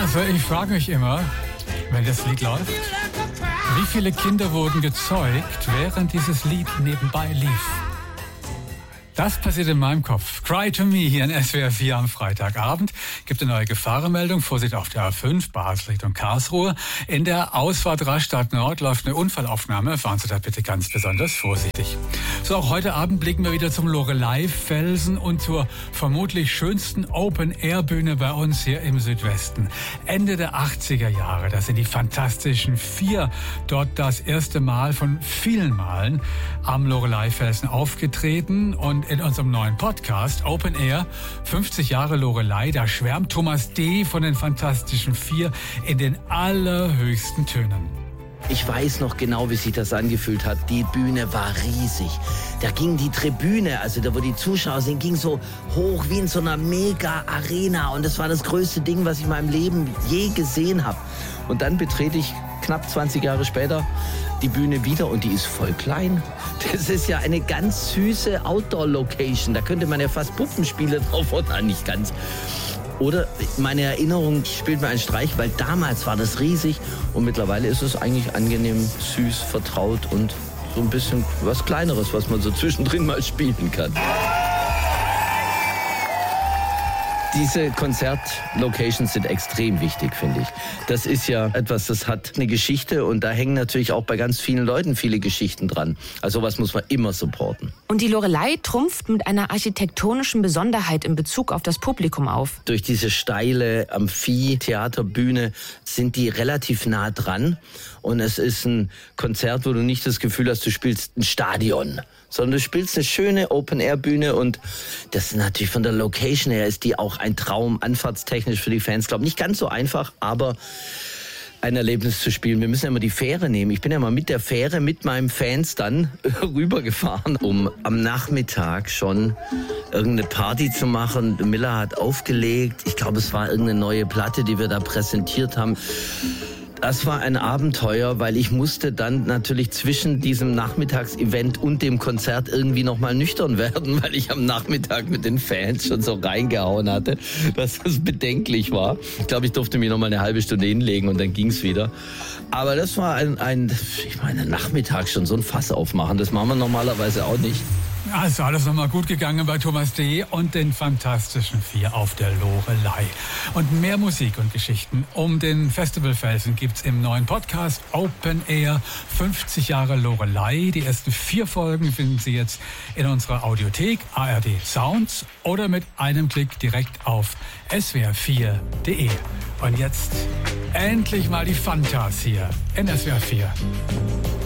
Also ich frage mich immer, wenn das Lied läuft, wie viele Kinder wurden gezeugt, während dieses Lied nebenbei lief? Das passiert in meinem Kopf. Cry to Me hier in SWR 4 am Freitagabend. Gibt eine neue Gefahrenmeldung. Vorsicht auf der A5, Basel Richtung Karlsruhe. In der Ausfahrt Rastatt Nord läuft eine Unfallaufnahme. Fahren Sie da bitte ganz besonders vorsichtig. So, auch heute Abend blicken wir wieder zum Loreley-Felsen und zur vermutlich schönsten Open-Air-Bühne bei uns hier im Südwesten. Ende der 80er Jahre, da sind die Fantastischen Vier dort das erste Mal von vielen Malen am Loreley-Felsen aufgetreten. Und in unserem neuen Podcast Open Air 50 Jahre Loreley, da schwärmt Thomas D. von den Fantastischen Vier in den allerhöchsten Tönen. Ich weiß noch genau, wie sich das angefühlt hat. Die Bühne war riesig. Da ging die Tribüne, also da wo die Zuschauer sind, ging so hoch wie in so einer Mega-Arena. Und das war das größte Ding, was ich in meinem Leben je gesehen habe. Und dann betrete ich knapp 20 Jahre später die Bühne wieder und die ist voll klein. Das ist ja eine ganz süße Outdoor-Location. Da könnte man ja fast Puppenspiele drauf oder nicht ganz. Oder meine Erinnerung spielt mir einen Streich, weil damals war das riesig und mittlerweile ist es eigentlich angenehm, süß, vertraut und so ein bisschen was Kleineres, was man so zwischendrin mal spielen kann. Diese Konzertlocations sind extrem wichtig, finde ich. Das ist ja etwas, das hat eine Geschichte und da hängen natürlich auch bei ganz vielen Leuten viele Geschichten dran. Also sowas muss man immer supporten. Und die Loreley trumpft mit einer architektonischen Besonderheit in Bezug auf das Publikum auf. Durch diese steile Amphitheaterbühne sind die relativ nah dran und es ist ein Konzert, wo du nicht das Gefühl hast, du spielst ein Stadion, sondern du spielst eine schöne Open-Air-Bühne und das ist natürlich von der Location her ist die auch ein Traum, anfahrtstechnisch für die Fans, glaube ich, nicht ganz so einfach, aber ein Erlebnis zu spielen. Wir müssen ja immer die Fähre nehmen. Ich bin ja mal mit der Fähre, mit meinen Fans dann rübergefahren, um am Nachmittag schon irgendeine Party zu machen. Miller hat aufgelegt. Ich glaube, es war irgendeine neue Platte, die wir da präsentiert haben. Das war ein Abenteuer, weil ich musste dann natürlich zwischen diesem Nachmittagsevent und dem Konzert irgendwie nochmal nüchtern werden, weil ich am Nachmittag mit den Fans schon so reingehauen hatte, dass das bedenklich war. Ich glaube, ich durfte mich nochmal eine halbe Stunde hinlegen und dann ging's wieder. Aber das war ein Nachmittag schon so ein Fass aufmachen, das machen wir normalerweise auch nicht. Also alles nochmal gut gegangen bei Thomas D. und den Fantastischen Vier auf der Loreley. Und mehr Musik und Geschichten um den Festivalfelsen gibt's im neuen Podcast Open Air 50 Jahre Loreley. Die ersten 4 Folgen finden Sie jetzt in unserer Audiothek ARD Sounds oder mit einem Klick direkt auf swr4.de. Und jetzt endlich mal die Fantas hier in SWR 4.